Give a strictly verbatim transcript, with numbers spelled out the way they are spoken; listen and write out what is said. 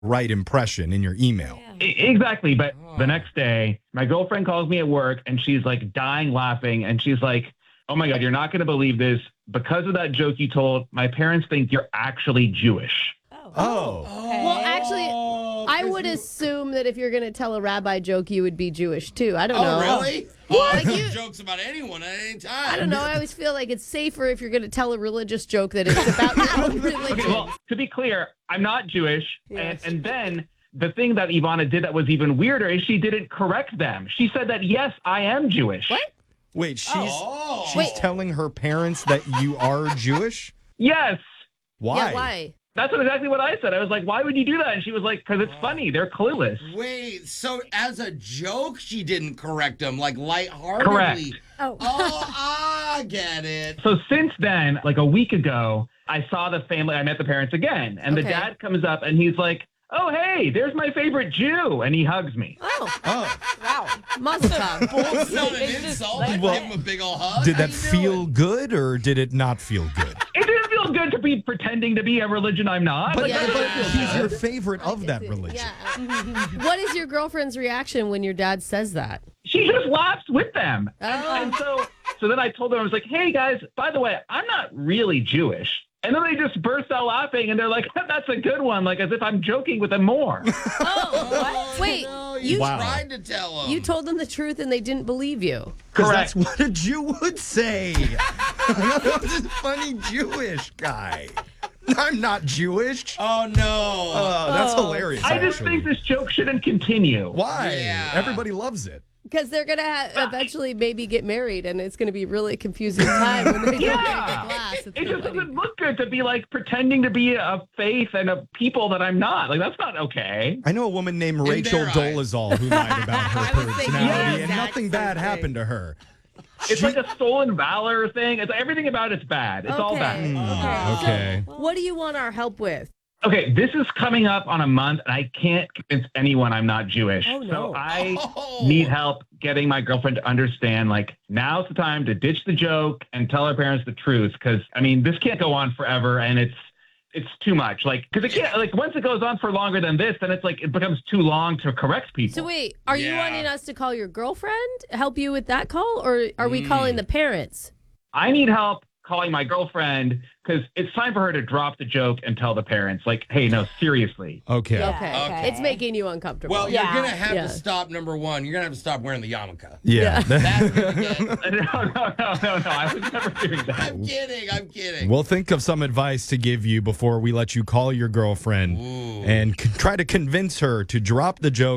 right impression in your email. E- Exactly. But the next day, my girlfriend calls me at work and she's like dying laughing. And she's like, oh my God, you're not going to believe this. Because of that joke you told, my parents think you're actually Jewish. Oh. Well, actually, I would assume that if you're going to tell a rabbi joke, you would be Jewish too. I don't Oh, know. really? Oh, I Like tell you- jokes about anyone at any time. I don't know. I always feel like it's safer if you're going to tell a religious joke that it's about your own religion. Okay, well, to be clear, I'm not Jewish. Yes. And, and then the thing that Ivana did that was even weirder is she didn't correct them. She said that, yes, I am Jewish. What? Wait, she's Oh. she's Wait. telling her parents that you are Jewish? Yes. Why? Yeah, why? That's what, exactly what I said. I was like, why would you do that? And she was like, because it's funny. They're clueless. Wait, so as a joke, she didn't correct him, like lightheartedly. Correct. Oh. Oh, I get it. So since then, like a week ago, I saw the family. I met the parents again. And the Okay. dad comes up and he's like, oh, hey, there's my favorite Jew. And he hugs me. Oh, Oh. Wow. Mazel tov. It's not an They just insult. like I'd Well, give him a big ol' hug. Did How that you feel doing? good or did it not feel good? It didn't feel good to be pretending to be a religion I'm not. But, Like, Yeah. but I- he's your favorite of that Yeah. religion. What is your girlfriend's reaction when your dad says that? she just laughs with them. Oh. And so, so then I told them, I was like, hey guys, by the way, I'm not really Jewish. And then they just burst out laughing and they're like, that's a good one. Like as if I'm joking with them more. Oh, Wait, no, you- you Wow. tried to tell him. You told them the truth and they didn't believe you. Because Correct. that's what a Jew would say. I'm this funny Jewish guy. I'm not Jewish. Oh, no. Oh, that's Oh. hilarious. I just actually. think this joke shouldn't continue. Why? Yeah. Everybody loves it. Because they're going to ha- eventually maybe get married and it's going to be really confusing time when they don't Yeah. get the glass. It's It gonna just be funny. doesn't look good to be like pretending to be a faith and a people that I'm not. Like that's not okay. I know a woman named Rachel their eyes. Dolezal who lied about her I was thinking personality, the and exact nothing same bad thing. happened to her. It's She- like a stolen valor thing. It's everything about it's bad. It's all Okay. bad. Okay. What do you want our help with? Okay, this is coming up on a month, and I can't convince anyone I'm not Jewish. Oh, no. So I Oh. need help getting my girlfriend to understand, like, now's the time to ditch the joke and tell her parents the truth. Because, I mean, this can't go on forever, and it's it's too much. Like, because it can't, like, once it goes on for longer than this, then it's like it becomes too long to correct people. So wait, are you Yeah. wanting us to call your girlfriend, help you with that call, or are we Mm. calling the parents? I need help calling my girlfriend because it's time for her to drop the joke and tell the parents, like, hey, no, seriously. Okay. Yeah. Okay. Okay. It's making you uncomfortable. Well, Yeah. you're going to have Yeah. to stop, number one. You're going to have to stop wearing the yarmulke. Yeah. That's gonna get- no, no, no, no, no. I was never doing that. I'm kidding. I'm kidding. We'll think of some advice to give you before we let you call your girlfriend Ooh. and c- try to convince her to drop the joke